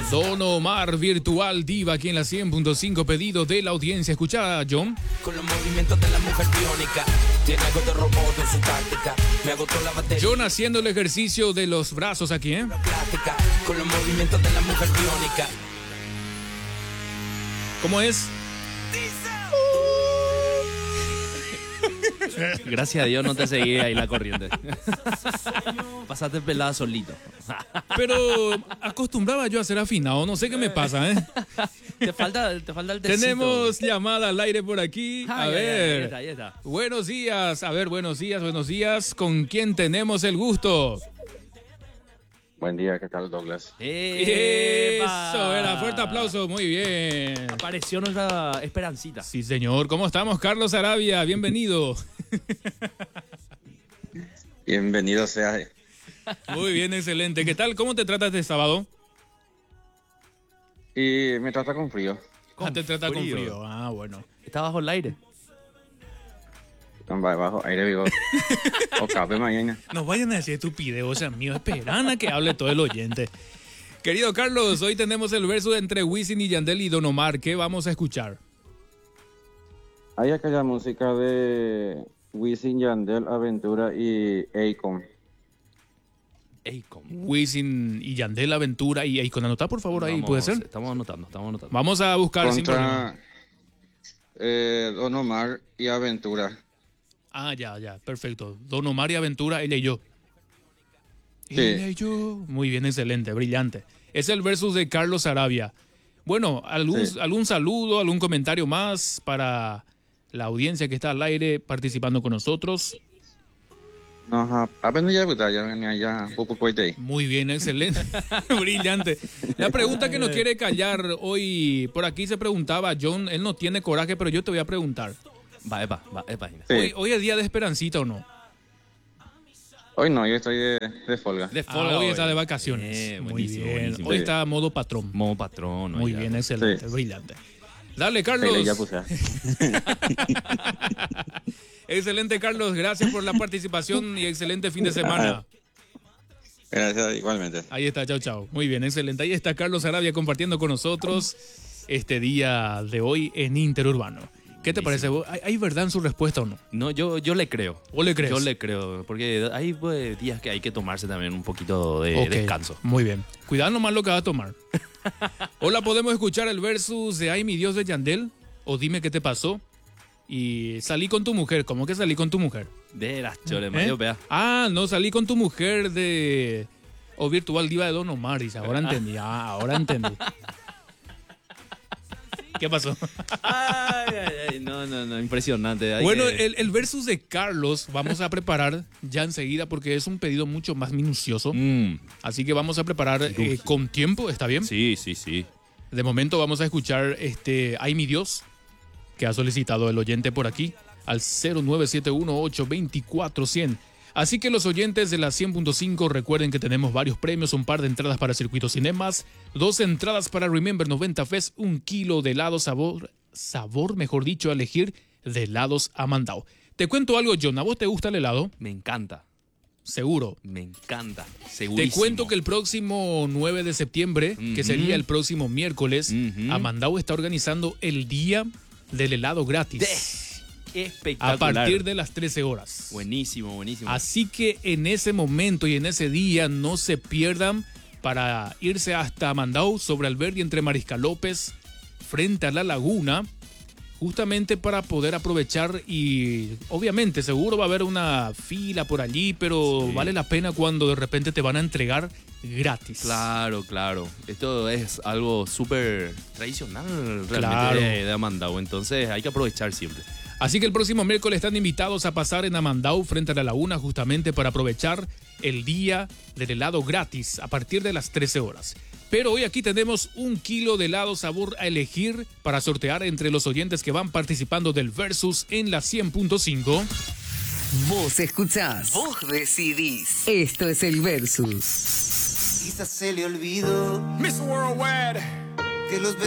Don Omar, Virtual Diva, aquí en la 100.5, pedido de la audiencia. Escucha, John. Con los movimientos de la mujer biónica, tiene algo de robot en su táctica. Me agotó la batería. John haciendo el ejercicio de los brazos aquí, ¿eh? Plástica, con los movimientos de la mujer biónica. ¿Cómo es? Gracias a Dios no te seguí ahí la corriente. Pasaste pelada solito. Pero acostumbraba yo a ser afinado, no sé qué me pasa, ¿eh? Te falta el tecito. Tenemos llamada al aire por aquí. A ver. Ahí está. Buenos días. A ver, buenos días. ¿Con quién tenemos el gusto? Buen día, ¿qué tal, Douglas? Eso, era fuerte aplauso, muy bien. Apareció nuestra esperancita. Sí, señor. ¿Cómo estamos, Carlos Arabia? Bienvenido. Bienvenido sea. Muy bien, excelente. ¿Qué tal? ¿Cómo te tratas este sábado? Y me trata con frío. Te trata con frío. Ah, bueno. ¿Está bajo el aire? Bajo aire vivo. O cabe mañana. No vayan a decir estupidez, o sea, mío, esperan a que hable todo el oyente. Querido Carlos, hoy tenemos el verso entre Wisin y Yandel y Don Omar. ¿Qué vamos a escuchar? Hay aquella música de Wisin, Yandel, Aventura y Akon. Akon. Wisin y Yandel, Aventura y Akon. Anotá, por favor, ahí, ¿puede ser? Estamos anotando. Vamos a buscar. Contra Don Omar y Aventura. Ah, ya, perfecto. Don Omar y Aventura, ella y yo. Sí. Ella y yo. Muy bien, excelente, brillante. Es el versus de Carlos Arabia. Bueno, algún saludo, algún comentario más para la audiencia que está al aire participando con nosotros. Ajá, apenas ya venía ya poco coite. Muy bien, excelente, brillante. La pregunta que nos quiere callar hoy, por aquí se preguntaba, John, él no tiene coraje, pero yo te voy a preguntar. Epa. Sí. ¿Hoy es día de Esperancita o no? Hoy no, yo estoy de folga. Hoy está de vacaciones. Muy buenísimo, bien. buenísimo. Hoy está a modo patrón. Modo patrón. Muy bien, excelente, Sí. brillante. Dale, Carlos. Ya puse. Excelente, Carlos. Gracias por la participación y excelente fin de semana. Gracias, igualmente. Ahí está, chao. Muy bien, excelente. Ahí está Carlos Arabia compartiendo con nosotros este día de hoy en Interurbano. ¿Qué te parece? ¿Hay verdad en su respuesta o no? No, yo le creo. ¿O le crees? Yo le creo, porque hay pues, días que hay que tomarse también un poquito de descanso. Muy bien. Cuidado nomás lo que va a tomar. Hola, ¿podemos escuchar el versus de Ay, mi Dios de Yandel? O Dime qué te pasó. Y salí con tu mujer. ¿Cómo que salí con tu mujer? De las chores, medio pea. Ah, no, salí con tu mujer de... O Virtual Diva de Don Omar. Dice, ahora entendí. Ahora entendí. ¿Qué pasó? Ay, no, impresionante. Bueno, el versus de Carlos vamos a preparar ya enseguida porque es un pedido mucho más minucioso. Así que vamos a preparar con tiempo, ¿está bien? Sí. De momento vamos a escuchar Ay, mi Dios, que ha solicitado el oyente por aquí, al 0971-824-100. Así que los oyentes de la 100.5 recuerden que tenemos varios premios, un par de entradas para Circuito Cinemas, 2 entradas para Remember 90 Fest, 1 kilo de helado sabor, mejor dicho, a elegir de helados Amandao. Te cuento algo, John, ¿a vos te gusta el helado? Me encanta. Seguro. Me encanta, segurísimo. Te cuento que el próximo 9 de septiembre, que sería el próximo miércoles, Amandao está organizando el Día del Helado Gratis. Espectacular. A partir de las 13 horas. Buenísimo. Así que en ese momento y en ese día no se pierdan para irse hasta Amandao, sobre Alberdi, entre Mariscal López, frente a la laguna, justamente para poder aprovechar y obviamente seguro va a haber una fila por allí, pero vale la pena cuando de repente te van a entregar gratis. Claro. Esto es algo súper tradicional realmente de Amandao, entonces hay que aprovechar siempre. Así que el próximo miércoles están invitados a pasar en Amandao frente a la laguna justamente para aprovechar el día del helado gratis a partir de las 13 horas. Pero hoy aquí tenemos 1 kilo de helado sabor a elegir para sortear entre los oyentes que van participando del Versus en la 100.5. Vos escuchás, vos decidís. Esto es el Versus. Quizás se le olvidó Miss Worldwide que los